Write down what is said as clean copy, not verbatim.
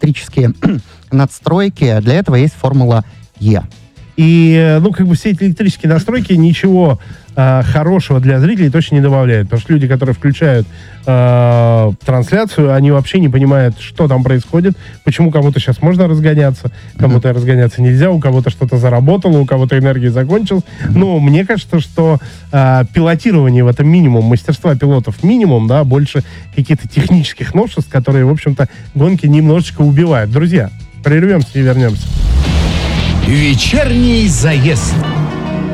электрические надстройки. Для этого есть формула Е. И, все эти электрические настройки ничего хорошего для зрителей точно не добавляют. Потому что люди, которые включают трансляцию, они вообще не понимают, что там происходит, почему кому-то сейчас можно разгоняться, кому-то разгоняться нельзя, у кого-то что-то заработало, у кого-то энергия закончилась. Но мне кажется, что пилотирование в этом минимум, мастерства пилотов минимум, да, больше каких-то технических новшеств, которые, в общем-то, гонки немножечко убивают. Друзья, прервемся и вернемся. Вечерний заезд.